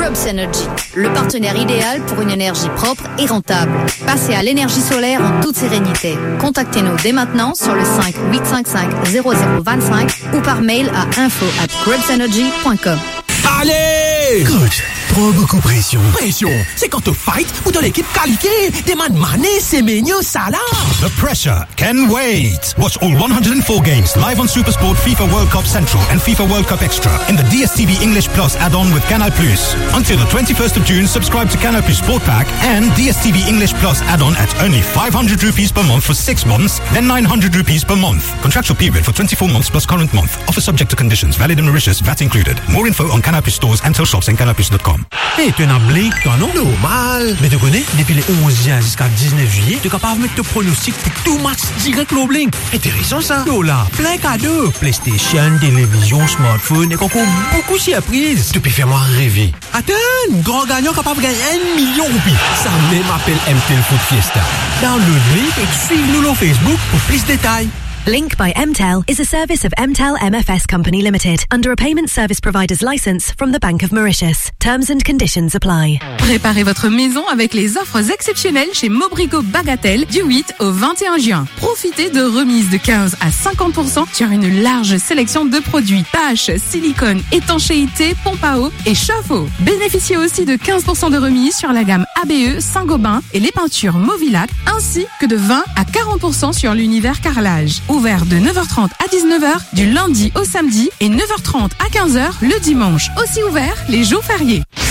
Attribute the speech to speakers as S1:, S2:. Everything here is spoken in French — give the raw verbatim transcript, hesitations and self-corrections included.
S1: Grubs Energy, le partenaire idéal pour une énergie propre et rentable. Passez à l'énergie solaire en toute sérénité. Contactez-nous dès maintenant sur le cinq huit cinq cinq zéro zéro deux cinq ou par mail à info at grubs energy point com.
S2: Allez!
S3: Coach, trop beaucoup pression.
S2: Pression? C'est quand tu fight ou dans l'équipe qualifiée. Des man mané, c'est mignon, ça là.
S4: The pressure can wait. Watch all one hundred four games live on SuperSport FIFA World Cup Central and FIFA World Cup Extra in the D S T V English Plus add-on with Canal Plus. Until the twenty-first of June, subscribe to Canal Plus Sport Pack and D S T V English Plus add-on at only five hundred rupees per month for six months, then nine hundred rupees per month. Contractual period for twenty-four months plus current month. Offer subject to conditions. Valid in Mauritius. V A T included. More info on Canal Plus stores and till shops and canal plus dot com.
S3: Hey, tu es un blink, toi non? Normal. Mais tu connais, depuis le onze juin jusqu'à dix-neuf juillet, tu es capable de mettre ton pronostic pour tout match direct au blink. Intéressant ça. Lola, plein cadeau. PlayStation, télévision, smartphone et encore beaucoup de surprises. Tu peux faire moi rêver. Attends, grand gagnant capable de gagner un million de roupies. Ça même appelle M T L Foot Fiesta. Download Link et suive-nous sur Facebook pour plus de détails.
S5: Link by M T E L is a service of M T E L M F S Company Limited under a payment service provider's license from the Bank of Mauritius. Terms and conditions apply.
S6: Préparez votre maison avec les offres exceptionnelles chez Mobrico Bagatelle du huit au vingt et un juin. Profitez de remises de quinze à cinquante pour cent sur une large sélection de produits tâches, silicone, étanchéité, pompe à eau et chauffe-eau. Bénéficiez aussi de quinze pour cent de remise sur la gamme A B E, Saint-Gobain et les peintures Movilac, ainsi que de vingt à quarante pour cent sur l'univers carrelage. Ouvert de neuf heures trente à dix-neuf heures du lundi au samedi et neuf heures trente à quinze heures le dimanche. Aussi ouvert les jours fériés.